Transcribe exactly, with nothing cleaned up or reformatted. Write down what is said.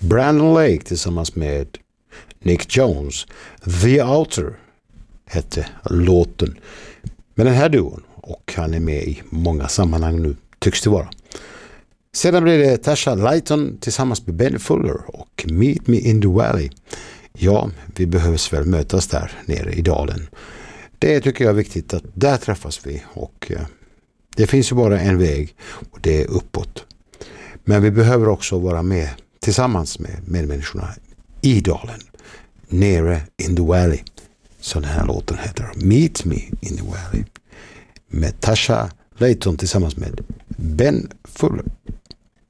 Brandon Lake tillsammans med Nick Jones. The Outer hette låten. Men den här duon, och han är med i många sammanhang nu, tycks det vara. Sedan blir det Tasha Lighton tillsammans med Ben Fuller och Meet Me in the Valley. Ja, vi behövs väl mötas där nere i dalen. Det tycker jag är viktigt, att där träffas vi, och eh, det finns ju bara en väg, och det är uppåt. Men vi behöver också vara med tillsammans med medmänniskorna i dalen, nere in the valley. Så den här låten heter Meet Me in the Valley med Tasha Lighton tillsammans med Ben Fuller.